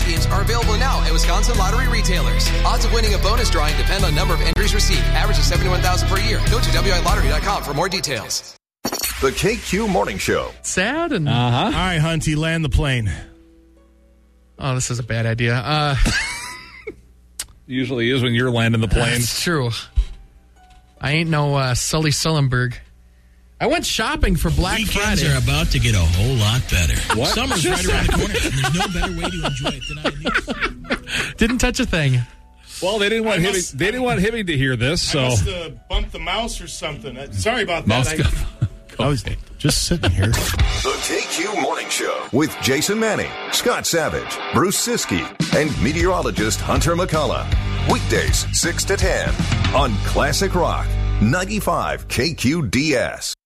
teams are available now at Wisconsin Lottery retailers. Odds of winning a bonus drawing depend on number of entries received. Average of 71,000 per year. Go to WILottery.com for more details. The KQ Morning Show. Sad and... All right, Hunty, land the plane. Oh, this is a bad idea. Usually is when you're landing the plane. That's true. I ain't no Sully Sullenberg. I went shopping for Black Weekends Friday. are about to get a whole lot better. What? Summer's right around the corner, and there's no better way to enjoy it than on these. Didn't touch a thing. Well, they didn't want Hibby to hear this, so. I must have bumped the mouse or something. Sorry about that. I was just sitting here. The KQ Morning Show with Jason Manning, Scott Savage, Bruce Siskey, and meteorologist Hunter McCullough. Weekdays 6 to 10 on Classic Rock 95 KQDS.